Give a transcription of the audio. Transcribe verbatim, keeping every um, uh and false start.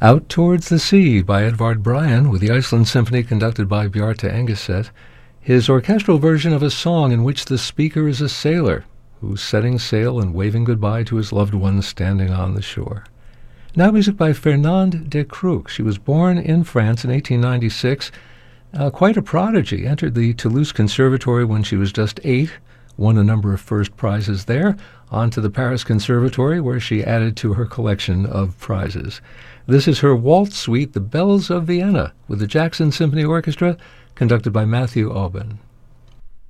Out Towards the Sea by Edvard Bryan with the Iceland Symphony conducted by Bjarte Engeset, his orchestral version of a song in which the speaker is a sailor who's setting sail and waving goodbye to his loved ones standing on the shore. Now music by Fernande de Crook. She was born in France in eighteen ninety-six, uh, quite a prodigy, entered the Toulouse Conservatory when she was just eight, won a number of first prizes there, on to the Paris Conservatory where she added to her collection of prizes. This is her waltz suite, The Bells of Vienna, with the Jackson Symphony Orchestra, conducted by Matthew Aubin.